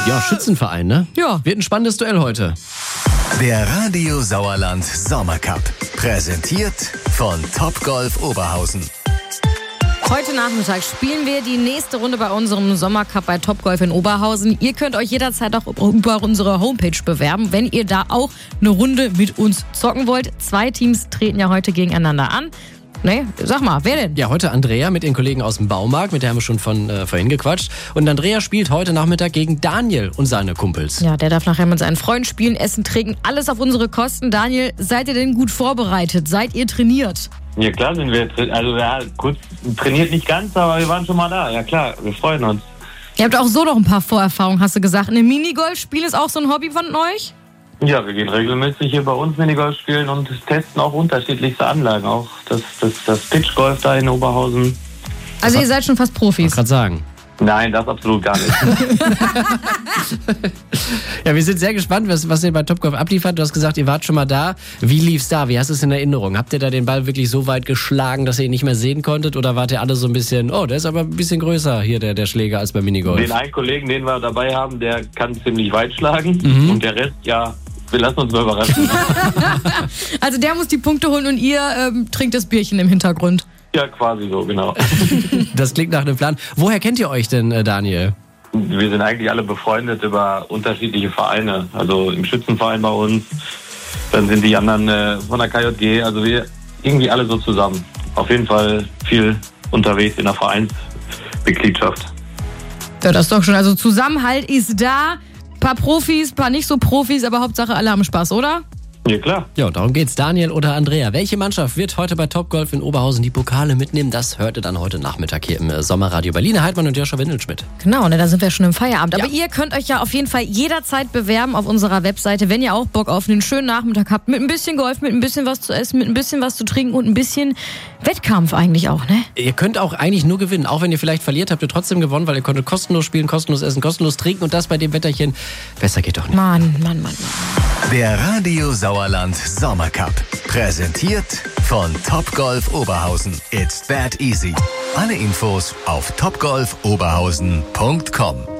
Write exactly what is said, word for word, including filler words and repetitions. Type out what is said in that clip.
Ja, Schützenverein, ne? Ja. Wird ein spannendes Duell heute. Der Radio Sauerland Sommercup. Präsentiert von Topgolf Oberhausen. Heute Nachmittag spielen wir die nächste Runde bei unserem Sommercup bei Topgolf in Oberhausen. Ihr könnt euch jederzeit auch über unsere Homepage bewerben, wenn ihr da auch eine Runde mit uns zocken wollt. Zwei Teams treten ja heute gegeneinander an. Nee, sag mal, wer denn? Ja, heute Andrea mit den Kollegen aus dem Baumarkt, mit der haben wir schon von äh, vorhin gequatscht. Und Andrea spielt heute Nachmittag gegen Daniel und seine Kumpels. Ja, der darf nachher mit seinen Freunden spielen, essen, trinken, alles auf unsere Kosten. Daniel, seid ihr denn gut vorbereitet? Seid ihr trainiert? Ja, klar sind wir, also ja, kurz trainiert nicht ganz, aber wir waren schon mal da. Ja klar, wir freuen uns. Ihr habt auch so noch ein paar Vorerfahrungen, hast du gesagt. Eine Minigolf-Spiel ist auch so ein Hobby von euch? Ja, wir gehen regelmäßig hier bei uns Minigolf spielen und testen auch unterschiedlichste Anlagen. Auch das, das, das Pitchgolf da in Oberhausen. Also ihr seid schon fast Profis. Ich wollte gerade sagen. Nein, das absolut gar nicht. Ja, wir sind sehr gespannt, was, was ihr bei Topgolf abliefert. Du hast gesagt, ihr wart schon mal da. Wie lief's da? Wie hast du es in Erinnerung? Habt ihr da den Ball wirklich so weit geschlagen, dass ihr ihn nicht mehr sehen konntet? Oder wart ihr alle so ein bisschen, oh, der ist aber ein bisschen größer hier, der, der Schläger, als beim Minigolf? Den einen Kollegen, den wir dabei haben, der kann ziemlich weit schlagen. Mhm. Und der Rest, ja, wir lassen uns mal überraschen. Also der muss die Punkte holen und ihr ähm, trinkt das Bierchen im Hintergrund. Ja, quasi so, genau. Das klingt nach einem Plan. Woher kennt ihr euch denn, äh, Daniel? Wir sind eigentlich alle befreundet über unterschiedliche Vereine. Also im Schützenverein bei uns, dann sind die anderen äh, von der K J G. Also wir irgendwie alle so zusammen. Auf jeden Fall viel unterwegs in der Vereinsmitgliedschaft. Ja, das ist doch schon. Also Zusammenhalt ist da. Paar Profis, paar nicht so Profis, aber Hauptsache alle haben Spaß, oder? Ja, klar. Ja, darum geht's. Daniel oder Andrea. Welche Mannschaft wird heute bei Topgolf in Oberhausen die Pokale mitnehmen? Das hört ihr dann heute Nachmittag hier im äh, Sommerradio. Berliner Heidmann und Joscha Windelschmidt. Genau, ne, da sind wir schon im Feierabend. Aber Ja. ihr könnt euch ja auf jeden Fall jederzeit bewerben auf unserer Webseite, wenn ihr auch Bock auf einen schönen Nachmittag habt. Mit ein bisschen Golf, mit ein bisschen was zu essen, mit ein bisschen was zu trinken und ein bisschen Wettkampf eigentlich auch, ne? Ihr könnt auch eigentlich nur gewinnen. Auch wenn ihr vielleicht verliert, habt ihr trotzdem gewonnen, weil ihr konntet kostenlos spielen, kostenlos essen, kostenlos trinken. Und das bei dem Wetterchen. Besser geht doch nicht. Mann, Mann, Mann, Mann. Der Radio Sauerland Sommercup. Präsentiert von Topgolf Oberhausen. It's that easy. Alle Infos auf topgolf oberhausen punkt com.